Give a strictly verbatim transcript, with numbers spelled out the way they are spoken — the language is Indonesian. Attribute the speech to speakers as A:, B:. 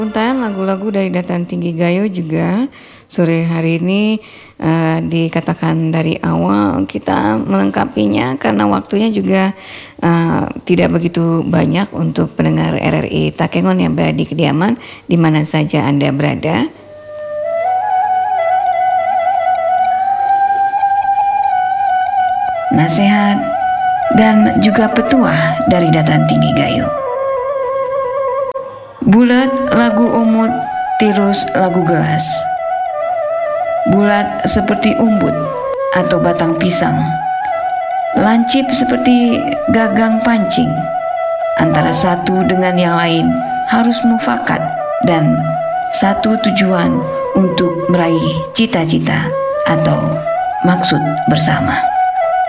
A: Untayan lagu-lagu dari Dataran Tinggi Gayo juga sore hari ini uh, dikatakan dari awal kita melengkapinya karena waktunya juga uh, tidak begitu banyak untuk pendengar R R I Takengon yang berada di kediaman di mana saja Anda berada. Nasihat dan juga petuah dari Dataran Tinggi Gayo. Bulat lagu umut, tirus lagu gelas. Bulat seperti umbut atau batang pisang. Lancip seperti gagang pancing. Antara satu dengan yang lain harus mufakat dan satu tujuan untuk meraih cita-cita atau maksud bersama.